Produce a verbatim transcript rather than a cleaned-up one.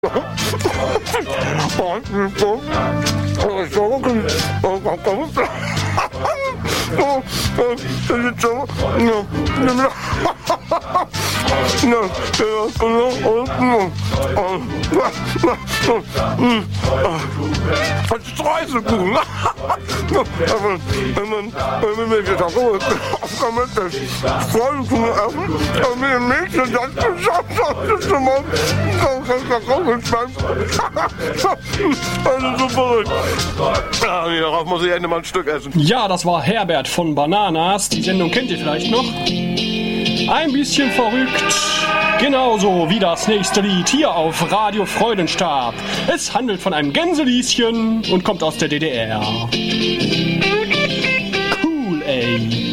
Streusekuchen. Wenn man mit der Aufgabe des Streusekuchen essen und mit dem Mädchen das geschafft hat, ist immer also so verrückt. Ja, darauf muss ich endlich mal ein Stück essen. Ja, das war Herbert von Bananas. Die Sendung kennt ihr vielleicht noch. Ein bisschen verrückt. Genauso wie das nächste Lied hier auf Radio Freudenstab. Es handelt von einem Gänselieschen und kommt aus der D D R. Cool, ey.